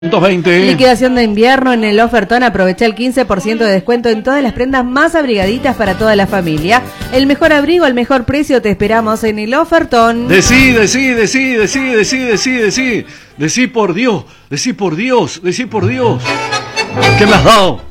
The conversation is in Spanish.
220. Liquidación de invierno en el ofertón. Aprovecha el 15% de descuento en todas las prendas más abrigaditas para toda la familia. El mejor abrigo, el mejor precio. Te esperamos en el ofertón. Decí por Dios. ¿Qué me has dado?